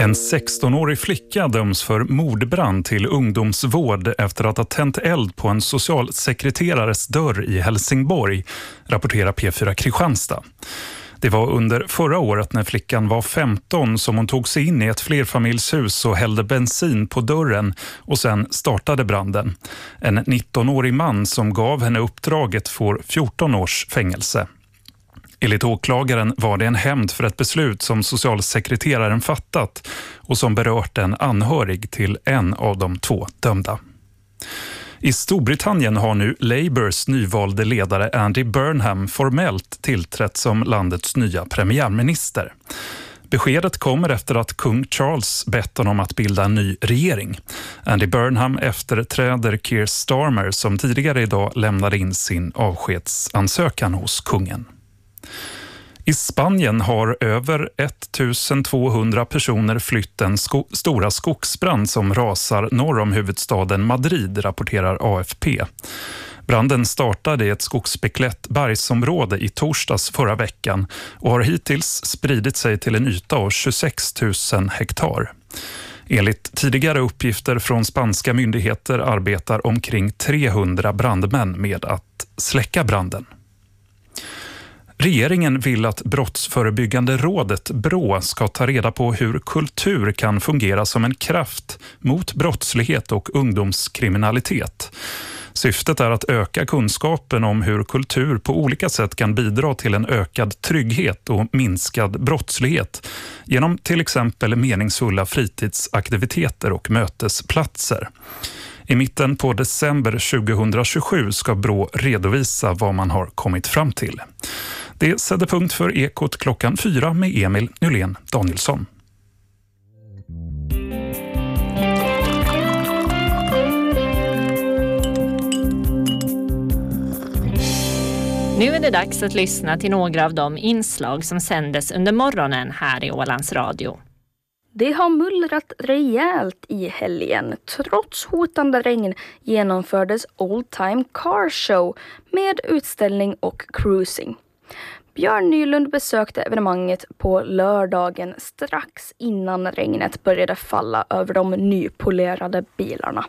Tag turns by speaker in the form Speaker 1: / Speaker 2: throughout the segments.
Speaker 1: En 16-årig flicka döms för mordbrand till ungdomsvård efter att ha tänt eld på en socialsekreterares dörr i Helsingborg, rapporterar P4 Kristianstad. Det var under förra året när flickan var 15 som hon tog sig in i ett flerfamiljshus och hällde bensin på dörren och sen startade branden. En 19-årig man som gav henne uppdraget får 14 års fängelse. Enligt åklagaren var det en hämnd för ett beslut som socialsekreteraren fattat och som berört en anhörig till en av de två dömda. I Storbritannien har nu Labours nyvalde ledare Andy Burnham formellt tillträtt som landets nya premiärminister. Beskedet kommer efter att kung Charles bett honom att bilda en ny regering. Andy Burnham efterträder Keir Starmer som tidigare idag lämnade in sin avskedsansökan hos kungen. I Spanien har över 1200 personer flytt den stora skogsbrand som rasar norr om huvudstaden Madrid, rapporterar AFP. Branden startade i ett skogsbeklätt bergsområde i torsdags förra veckan och har hittills spridit sig till en yta av 26 000 hektar. Enligt tidigare uppgifter från spanska myndigheter arbetar omkring 300 brandmän med att släcka branden. Regeringen vill att Brottsförebyggande rådet BRÅ ska ta reda på hur kultur kan fungera som en kraft mot brottslighet och ungdomskriminalitet. Syftet är att öka kunskapen om hur kultur på olika sätt kan bidra till en ökad trygghet och minskad brottslighet genom till exempel meningsfulla fritidsaktiviteter och mötesplatser. I mitten på december 2027 ska BRÅ redovisa vad man har kommit fram till. Det sätter punkt för Ekot klockan 4 med Emil Nylén Danielsson.
Speaker 2: Nu är det dags att lyssna till några av de inslag som sändes under morgonen här i Ålands Radio.
Speaker 3: Det har mullrat rejält i helgen. Trots hotande regn genomfördes Old Time Car Show med utställning och cruising. Björn Nylund besökte evenemanget på lördagen strax innan regnet började falla över de nypolerade bilarna.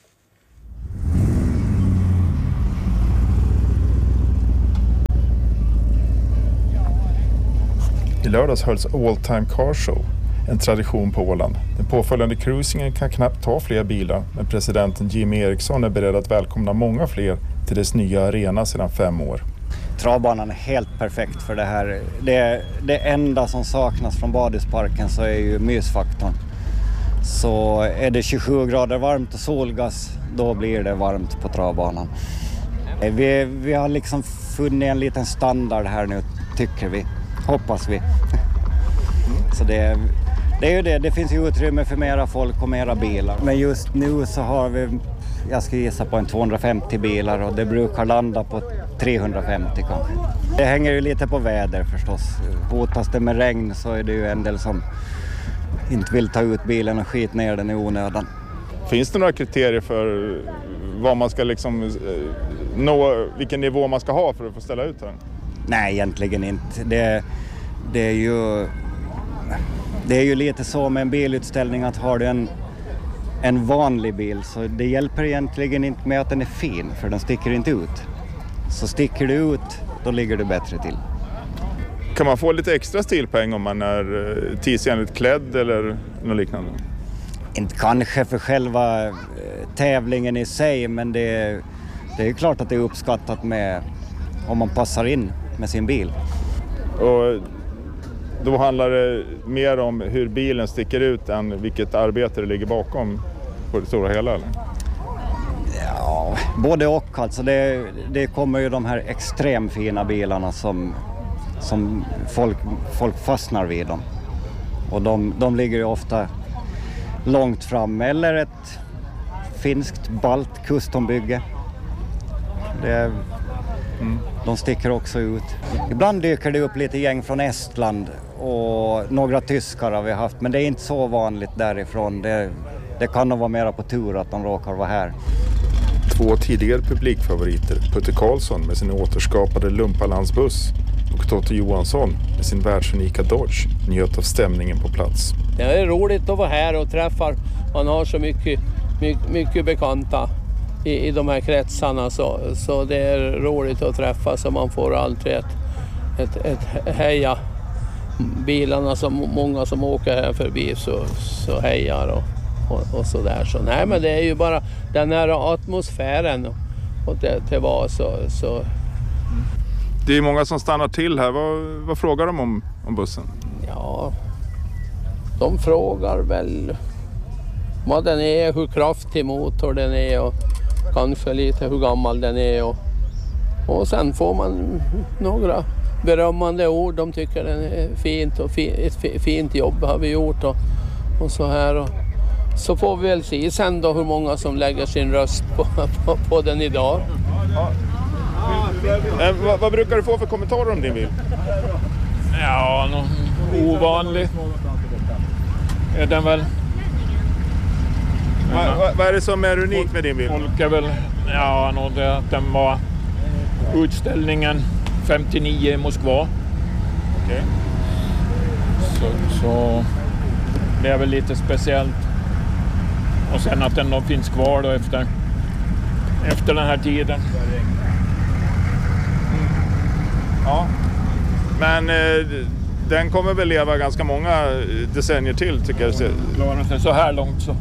Speaker 4: I lördags hölls All Time Car Show, en tradition på Åland. Den påföljande cruisingen kan knappt ta fler bilar, men presidenten Jimmy Eriksson är beredd att välkomna många fler till dess nya arena sedan 5 år.
Speaker 5: Travbanan är helt perfekt för det här. Det enda som saknas från badhusparken så är ju mysfaktorn. Så är det 27 grader varmt och solgas, då blir det varmt på travbanan. Vi har liksom funnit en liten standard här nu, tycker vi. Hoppas vi. Så det är ju det. Det finns ju utrymme för mera folk och mera bilar. Men just nu så har vi, jag ska gissa på en 250 bilar och det brukar landa på 350 kanske. Det hänger ju lite på väder förstås. Hotas det med regn så är det ju en del som inte vill ta ut bilen och skit ner den i onödan.
Speaker 4: Finns det några kriterier för vad man ska liksom nå, vilken nivå man ska ha för att få ställa ut här?
Speaker 5: Nej, egentligen inte. Det är ju lite så med en bilutställning att har du en vanlig bil så det hjälper egentligen inte med att den är fin för den sticker inte ut. Så sticker du ut, då ligger du bättre till.
Speaker 4: Kan man få lite extra stilpoäng om man är tidsenligt klädd eller något liknande?
Speaker 5: Inte kanske för själva tävlingen i sig, men det är klart att det är uppskattat med om man passar in med sin bil.
Speaker 4: Och då handlar det mer om hur bilen sticker ut än vilket arbete det ligger bakom på det stora hela, eller?
Speaker 5: Ja, både och. Alltså det kommer ju de här extremt fina bilarna som folk fastnar vid dem. Och de ligger ju ofta långt fram. Eller ett finskt balt custombygge. De sticker också ut. Ibland dyker det upp lite gäng från Estland och några tyskar har vi haft. Men det är inte så vanligt därifrån. Det kan nog vara mera på tur att de råkar vara här.
Speaker 4: 2 tidigare publikfavoriter, Putte Karlsson med sin återskapade Lumpalandsbuss och Totte Johansson med sin världsunika Dodge, njöt av stämningen på plats.
Speaker 6: Det är roligt att vara här och träffa. Man har så mycket bekanta i de här kretsarna, så det är roligt att träffa, så man får alltid ett heja. Bilarna, som många som åker här förbi så hejar och så där. Så nej, men det är ju bara den här atmosfären och det var så.
Speaker 4: Det är många som stannar till här. Vad frågar de om bussen?
Speaker 6: Ja, de frågar väl vad den är, hur kraftig motor den är och kanske lite hur gammal den är. Och sen får man några berömmande ord. De tycker den är fint och ett fint jobb har vi gjort och så här. Och så får vi väl se sen då hur många som lägger sin röst på den idag.
Speaker 4: Ja. Vad brukar du få för kommentarer om din bil?
Speaker 7: Ja, ovanlig är den väl.
Speaker 4: Vad är det som är unikt med din bil?
Speaker 7: Folk är väl, det att den var utställningen 59 i Moskva.
Speaker 4: Okej.
Speaker 7: Så det är väl lite speciellt. Och sen att den då finns kvar då efter den här tiden.
Speaker 4: Ja. Men den kommer väl leva ganska många decennier till, tycker jag.
Speaker 7: Klarar sig så här långt så.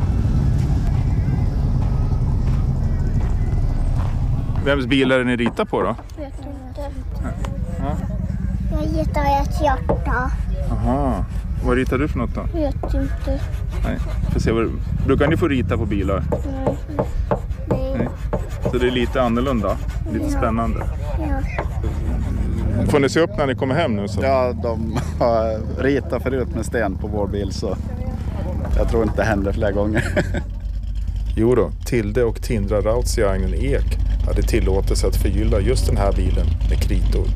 Speaker 4: Vems bil är det ni ritar på då?
Speaker 8: Vet inte.
Speaker 4: Ja.
Speaker 8: Jag ritar ett hjärta.
Speaker 4: Aha. Vad ritar du för något då?
Speaker 8: Vet inte.
Speaker 4: Nej. Får se brukar ni få rita på bilar? Nej. Så det är lite annorlunda. Lite spännande.
Speaker 8: Ja.
Speaker 4: Får ni se upp när ni kommer hem nu? Så?
Speaker 9: Ja, de har ritat förut med sten på vår bil, så jag tror inte det händer fler gånger.
Speaker 4: Jo då, Tilde och Tindra Rautsiainen Ek hade tillåtelse att förgylla just den här bilen med kritor.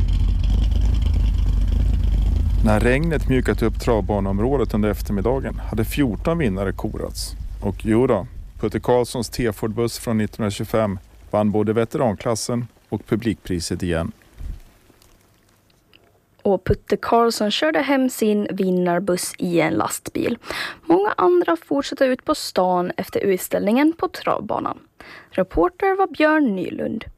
Speaker 4: När regnet mjukat upp travbaneområdet under eftermiddagen hade 14 vinnare korats. Och jo då, Putte Karlssons T-Ford-buss från 1925 vann både veteranklassen och publikpriset igen.
Speaker 3: Och Putte Karlsson körde hem sin vinnarbuss i en lastbil. Många andra fortsatte ut på stan efter utställningen på travbanan. Reporter var Björn Nylund.